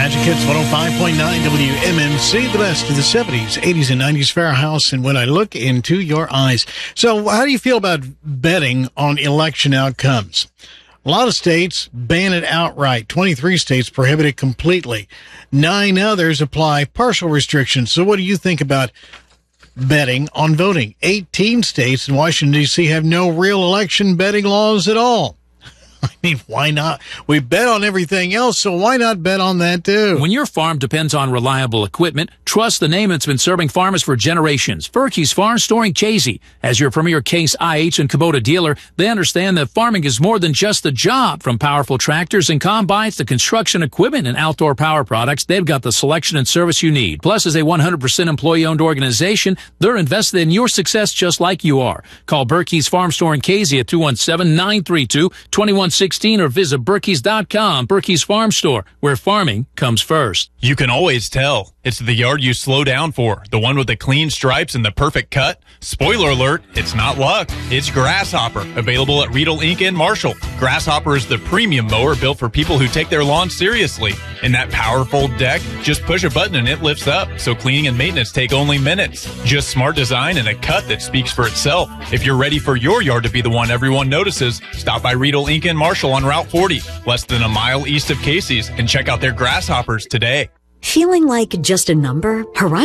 Magic Hits 105.9 WMMC, the best of the 70s, 80s, and 90s Fair House, and when I look into your eyes. So how do you feel about betting on election outcomes? A lot of states ban it outright. 23 states prohibit it completely. 9 others apply partial restrictions. So what do you think about betting on voting? 18 states in Washington, D.C. have no real election betting laws at all. I mean, why not? We bet on everything else, so why not bet on that too? When your farm depends on reliable equipment, trust the name that's been serving farmers for generations. Berkey's Farm Store in Casey. As your premier Case IH and Kubota dealer, they understand that farming is more than just a job. From powerful tractors and combines to construction equipment and outdoor power products, they've got the selection and service you need. Plus, as a 100% employee-owned organization, they're invested in your success just like you are. Call Berkey's Farm Store in Casey at 217-932-2116 or visit Berkeys.com. Berkey's Farm Store, where farming comes first. You can always tell. It's the yard you slow down for. The one with the clean stripes and the perfect cut. Spoiler alert, it's not luck. It's Grasshopper, available at Riedel Inc. and Marshall. Grasshopper is the premium mower built for people who take their lawn seriously. And that powerful deck, just push a button and it lifts up, so cleaning and maintenance take only minutes. Just smart design and a cut that speaks for itself. If you're ready for your yard to be the one everyone notices, stop by Riedel Inc. and Marshall on Route 40, less than a mile east of Casey's, and check out their Grasshoppers today. Feeling like just a number? Horizon